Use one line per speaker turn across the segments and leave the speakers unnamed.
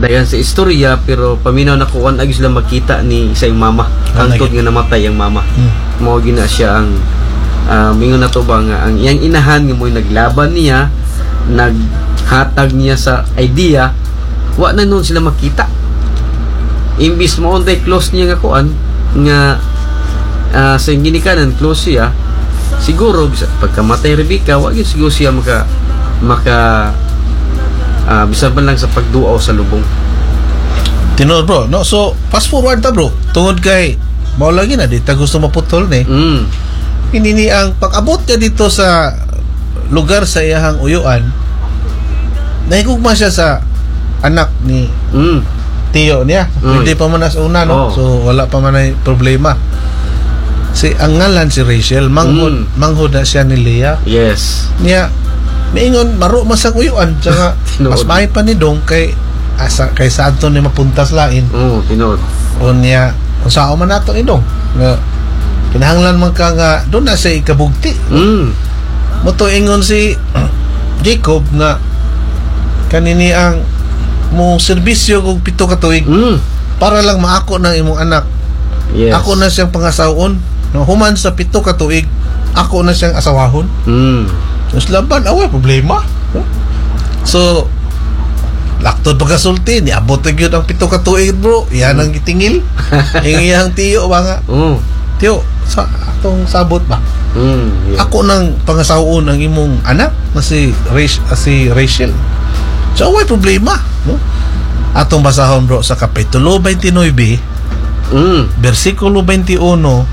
dagan sa istorya, pero paminaw na kuan agi sila magkita ni sa iyang mama hangtod nga namatay ang mama. Mao gina siya ang mingon na to ba nga ang iyang inahan nga mo'y naglaban niya, naghatag niya sa idea, wa na nun sila makita. Imbis mo on close niya nga kuan nga sa ginikanan close siya, siguro pagkamatay Rebecca, wa gyud siguro siya maka bisan man lang sa pagduaw sa lubong.
Tinuod bro, no? So fast forward ta bro, tungod kay mao lagi na di ta gusto maputol ni. Ini ang pag-abot ka dito sa lugar sa iyahang uyuan, nahigugma siya sa anak ni tiyo niya. Hindi pa man as una, no? So wala pa man ay problema. Ang ngalan si Rachel, manghod na siya ni Leah.
Yes.
Niya miingon maro masang uyuan, saka mas may pa ni dong kay santo ni mapuntas lain.
Tinood.
O niya, sao man nato ni dong nga kinahanglan man ka nga doon na sa ikabugti. Moto ingon si Jacob nga kanini ang mong serbisyo kung 7 ka tuig para lang maako ng imong anak.
Yes.
Ako na siyang pangasawon, no, human sa 7 ka tuig ako na siyang asawahon. Tapos laban away problema, no? So laktod pagkasulti ni abot gyud ang 7 ka tuig bro, yan ang gitingil. Iyang tiyo ba nga tiyo sa atong sabot ba, yeah. Ako nang pangasawon ang imong anak na si Rachel. So away problema, no? Atong basahon bro sa kapitulo 29 versikulo 21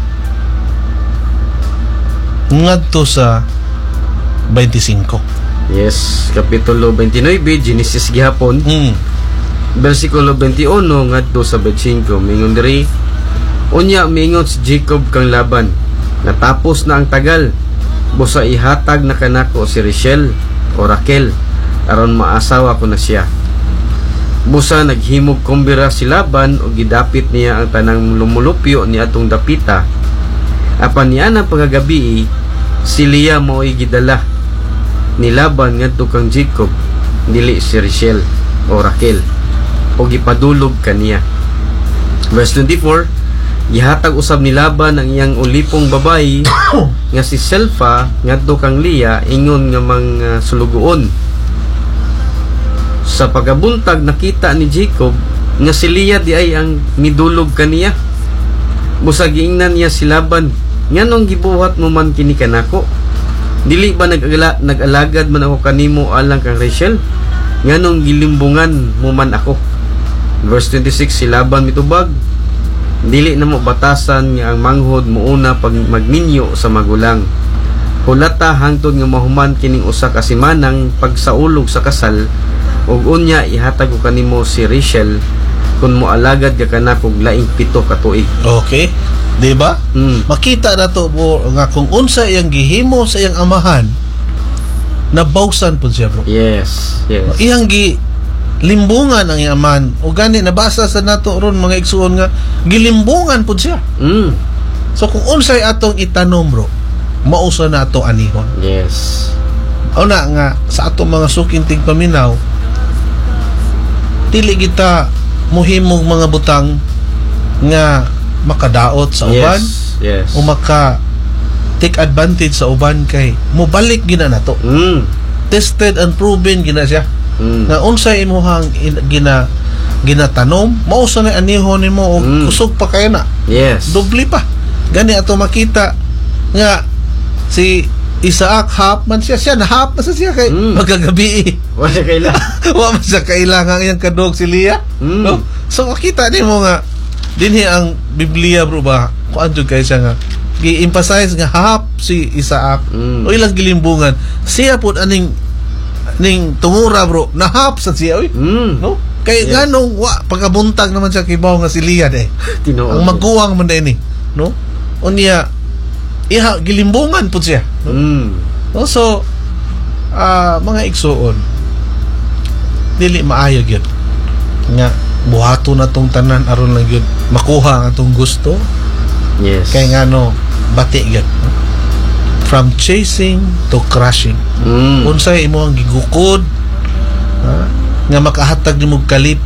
ngadto sa 25.
Yes, kapitulo 29 Genesis gihapon. Versikulo 21 ngadto sa 25 mingon diri, unya mingon si Jacob kang Laban, natapos na ang tagal, busa ihatag na kanako si Rachel o Raquel aron maasawa ko na siya. Busa naghimog kumbira si Laban o gidapit niya ang tanang lumulupyo ni atong dapita. Apan niya na pagagabi si Leah mo'y gidala ni Laban ngadto kang Jacob, dili si Rachel o Raquel, o gipadulog kaniya. Verse 24, gihatag usab ni Laban ang iyang ulipong babayi nga si Selfa ngadto kang Leah ingon nga mga sulugoon. Sa pagabuntag nakita ni Jacob nga si Leah di ay ang midulog kaniya. Busa giingnan niya si Laban, nganong gibuhat mo man kini kanako? Dili ba nag-alagad man ako kanimo alang kang Rachel? Nganong gilimbungan mo man ako? Verse 26, si Laban mitubag, dili na mo batasan nga ang manghod muuna pag magminyo sa magulang. Hulata hangtod nga mahuman kining usa ka simanang pagsaulog sa kasal, ug unya ihatag ko kanimo si Rachel kun moalagad ka kanako laing 7 ka tuig.
Okay, di ba? Makita na to nga kung unsa iyang gihimo sa iyang amahan, nabawsan pud siya bro.
Yes.
Iyang limbungan ang iyang amahan, o gani nabasa sa nato ron mga igsuon nga gilimbungan pud siya. So kung unsay atong itanom bro, mausa na ato anihon.
Yes.
O na nga sa atong mga sukintig paminaw, dili kita muhimog mga butang nga makadaot sa uban.
Yes.
O maka take advantage sa uban kay mobalik gina nato. Tested and proven gina siya. Nga unsay imuhang ginatanom, mausa na anihon nimo og kusog pa kay na.
Yes.
Doble pa. Gani ato makita nga si Isaac hap man siya nahap na siya kay magagabi.
Wa siya kailangan.
Wa man siya kailangan iyang kadog si Leah. No? So makita din mo nga dinhi ang Biblia bro ba kuan jud kay siya nga gi-emphasize nga hap si Isaac o ilang gilimbungan siya pud aning tungura bro nahap sa siya no kay nganong wa pagabuntag naman siya kibaw nga si Leah ang maguwang man din no unya iha gilimbungan pud siya. No? So mga igsuon dili maayo gyud nga buhato na tong tanan aron lang gyud makuha ang atong gusto.
Yes.
Kay ngano bati gyud from chasing to crushing. Unsay imo ang gigukod nga makahatag nimo kalip